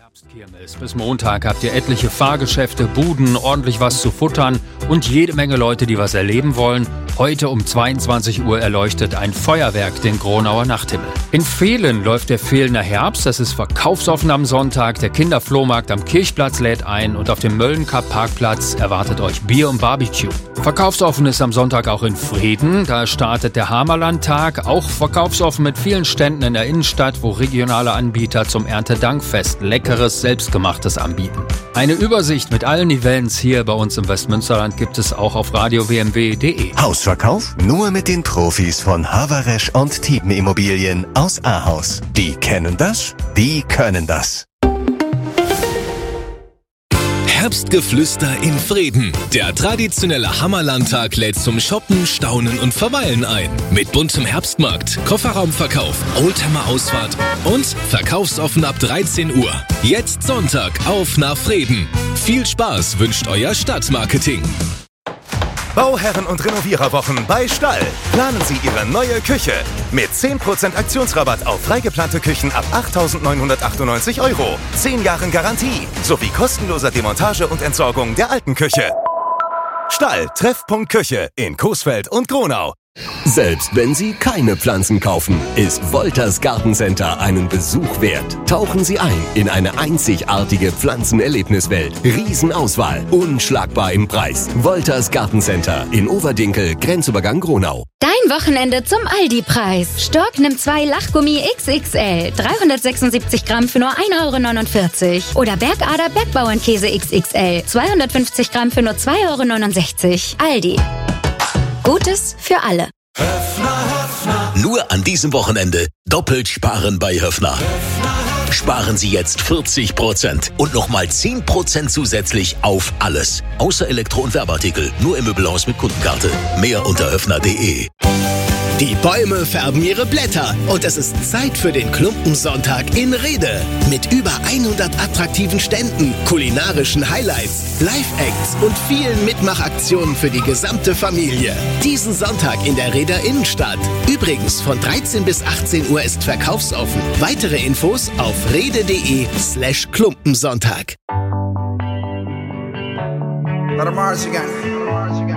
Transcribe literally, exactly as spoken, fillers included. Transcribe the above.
Herbstkirmes. Bis Montag habt ihr etliche Fahrgeschäfte, Buden, ordentlich was zu futtern und jede Menge Leute, die was erleben wollen. Heute um zweiundzwanzig Uhr erleuchtet ein Feuerwerk den Gronauer Nachthimmel. In Vehlen läuft der Vehlener Herbst, das ist verkaufsoffen am Sonntag. Der Kinderflohmarkt am Kirchplatz lädt ein und auf dem Möllencup-Parkplatz erwartet euch Bier und Barbecue. Verkaufsoffen ist am Sonntag auch in Vreden, da startet der Hamerlandtag, auch verkaufsoffen mit vielen Ständen in der Innenstadt, wo regionale Anbieter zum Erntedankfest leckeres, selbstgemachtes anbieten. Eine Übersicht mit allen Events hier bei uns im Westmünsterland gibt es auch auf radio w m w punkt de. Hausverkauf nur mit den Profis von Haveresch und Thiemen Immobilien aus Ahaus. Die kennen das, die können das. Herbstgeflüster in Vreden. Der traditionelle Hammerlandtag lädt zum Shoppen, Staunen und Verweilen ein. Mit buntem Herbstmarkt, Kofferraumverkauf, Oldtimer-Ausfahrt und verkaufsoffen ab dreizehn Uhr. Jetzt Sonntag auf nach Vreden. Viel Spaß wünscht euer Stadtmarketing. Bauherren- und Renoviererwochen bei Stall. Planen Sie Ihre neue Küche mit zehn Prozent Aktionsrabatt auf freigeplante Küchen ab achttausendneunhundertachtundneunzig Euro. zehn Jahren Garantie sowie kostenloser Demontage und Entsorgung der alten Küche. Stall, Treffpunkt Küche in Coesfeld und Gronau. Selbst wenn Sie keine Pflanzen kaufen, ist Wolters Gartencenter einen Besuch wert. Tauchen Sie ein in eine einzigartige Pflanzenerlebniswelt. Riesenauswahl, unschlagbar im Preis. Wolters Gartencenter in Overdinkel, Grenzübergang Gronau. Dein Wochenende zum Aldi-Preis. Stork nimmt zwei Lachgummi X X L, dreihundertsechsundsiebzig Gramm für nur ein Euro neunundvierzig. Oder Bergader Bergbauernkäse X X L, zweihundertfünfzig Gramm für nur zwei Euro neunundsechzig. Aldi. Gutes für alle. Nur an diesem Wochenende doppelt sparen bei Höffner. Sparen Sie jetzt vierzig Prozent und nochmal zehn Prozent zusätzlich auf alles. Außer Elektro- und Werbeartikel. Nur im Möbelhaus mit Kundenkarte. Mehr unter höffner punkt de. Die Bäume färben ihre Blätter und es ist Zeit für den Klumpensonntag in Rhede. Mit über hundert attraktiven Ständen, kulinarischen Highlights, Live-Acts und vielen Mitmachaktionen für die gesamte Familie. Diesen Sonntag in der Rheder Innenstadt. Übrigens von dreizehn bis achtzehn Uhr ist verkaufsoffen. Weitere Infos auf rhede punkt de slash Klumpensonntag. Let 'em march again.